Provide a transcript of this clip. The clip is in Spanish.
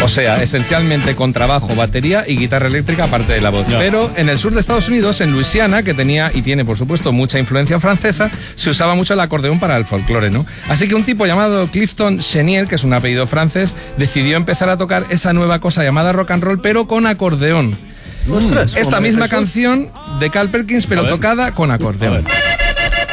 sea, esencialmente contrabajo, batería y guitarra eléctrica aparte de la voz. Pero en el sur de Estados Unidos, en Luisiana, que tenía y tiene por supuesto mucha influencia francesa, se usaba mucho el acordeón para el folclore, ¿no? Así que un tipo llamado Clifton Chenier, que es un apellido francés, decidió empezar a tocar esa nueva cosa llamada rock and roll, pero con acordeón. Esta misma canción de Carl Perkins, pero tocada con acordeón.